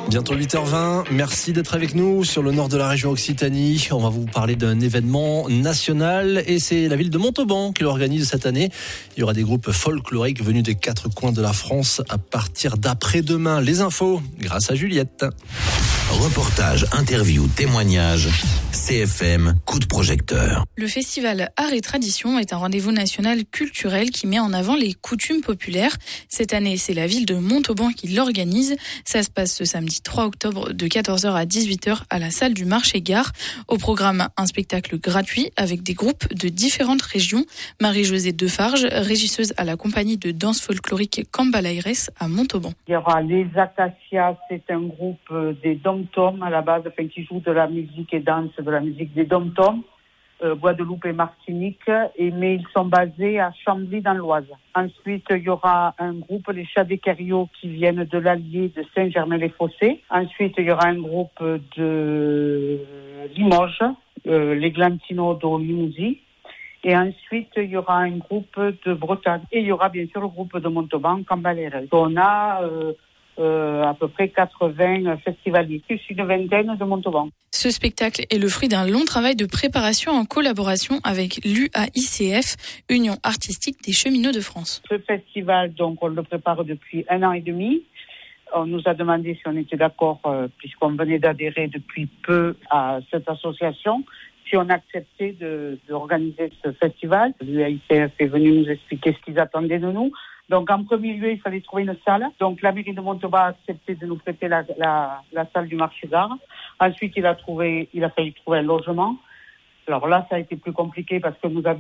Bientôt 8h20, merci d'être avec nous sur le nord de la région Occitanie. On va vous parler d'un événement national et c'est la ville de Montauban qui l'organise cette année. Il y aura des groupes folkloriques venus des 4 coins de la France à partir d'après-demain. Les infos grâce à Juliette. Reportage, interview, témoignage, CFM, coup de projecteur. Le festival Art et Tradition est un rendez-vous national culturel qui met en avant les coutumes populaires. Cette année, c'est la ville de Montauban qui l'organise. Ça se passe ce samedi 3 octobre de 14h à 18h à la salle du Marché-Gare. Au programme, un spectacle gratuit avec des groupes de différentes régions. Marie-Josée Defarge, régisseuse à la compagnie de danse folklorique Cambalaires à Montauban. Il y aura les Acacias, c'est un groupe des dom-tom à la base, qui joue de la musique et danse de la musique des dom-tom, Guadeloupe et Martinique, mais ils sont basés à Chambly dans l'Oise. Ensuite, il y aura un groupe, les Chats des Carriaux, qui viennent de l'Allier de Saint-Germain-les-Fossés. Ensuite, il y aura un groupe de Limoges, les Glantino do Limousin. Et ensuite, il y aura un groupe de Bretagne. Et il y aura bien sûr le groupe de Montauban, Cambalaires. On a à peu près 80 festivaliers, plus une vingtaine de Montauban. Ce spectacle est le fruit d'un long travail de préparation en collaboration avec l'UAICF, Union artistique des cheminots de France. Ce festival, donc, on le prépare depuis 1 an et demi. On nous a demandé si on était d'accord, puisqu'on venait d'adhérer depuis peu à cette association, si on acceptait d'organiser ce festival. L'UAICF est venu nous expliquer ce qu'ils attendaient de nous. Donc, en premier lieu, il fallait trouver une salle. Donc, la mairie de Montauban a accepté de nous prêter la salle du Marché-Gare. Ensuite, il a fallu trouver un logement. Alors là, ça a été plus compliqué parce que nous avions